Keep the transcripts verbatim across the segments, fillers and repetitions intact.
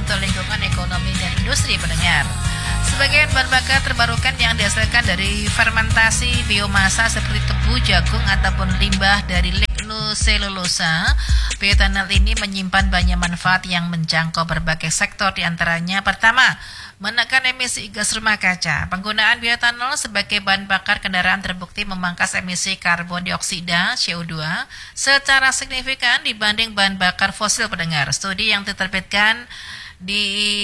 untuk lingkungan ekonomi dan industri pendengar. Sebagian bahan bakar terbarukan yang dihasilkan dari fermentasi biomasa seperti tebu, jagung, ataupun limbah dari lignoselulosa. Bioetanol ini menyimpan banyak manfaat yang menjangkau berbagai sektor, diantaranya pertama, menekan emisi gas rumah kaca. Penggunaan bioetanol sebagai bahan bakar kendaraan terbukti memangkas emisi karbon dioksida C O dua secara signifikan dibanding bahan bakar fosil pendengar. Studi yang diterbitkan di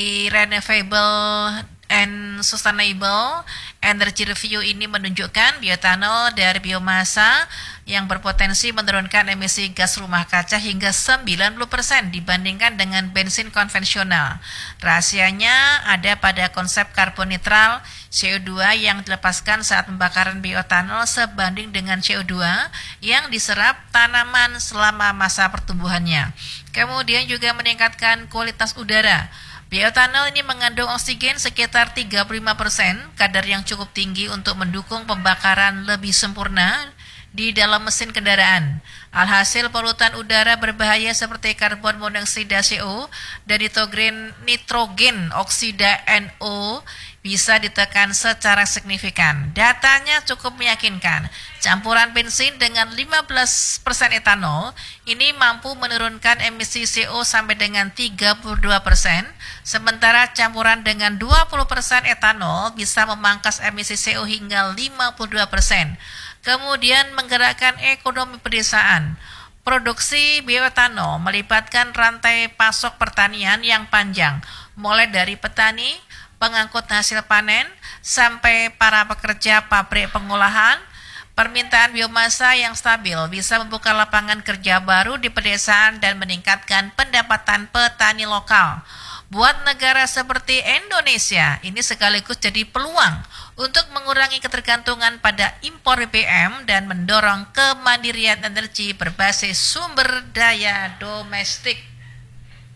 Renewable and Sustainable Energy Review ini menunjukkan bioetanol dari biomasa yang berpotensi menurunkan emisi gas rumah kaca hingga sembilan puluh persen dibandingkan dengan bensin konvensional. Rahasianya ada pada konsep karbon netral C O dua yang dilepaskan saat pembakaran bioetanol sebanding dengan C O dua yang diserap tanaman selama masa pertumbuhannya. Kemudian juga meningkatkan kualitas udara. Bioetanol ini mengandung oksigen sekitar tiga puluh lima persen, kadar yang cukup tinggi untuk mendukung pembakaran lebih sempurna di dalam mesin kendaraan. Alhasil polutan udara berbahaya seperti karbon monoksida C O dan nitrogen, nitrogen oksida N O bisa ditekan secara signifikan. Datanya cukup meyakinkan. Campuran bensin dengan lima belas persen etanol ini mampu menurunkan emisi C O sampai dengan tiga puluh dua persen, sementara campuran dengan dua puluh persen etanol bisa memangkas emisi C O hingga lima puluh dua persen. Kemudian menggerakkan ekonomi pedesaan. Produksi bioetanol melibatkan rantai pasok pertanian yang panjang, mulai dari petani, pengangkut hasil panen, sampai para pekerja pabrik pengolahan. Permintaan biomasa yang stabil bisa membuka lapangan kerja baru di pedesaan dan meningkatkan pendapatan petani lokal. Buat negara seperti Indonesia, ini sekaligus jadi peluang untuk mengurangi ketergantungan pada impor B B M dan mendorong kemandirian energi berbasis sumber daya domestik.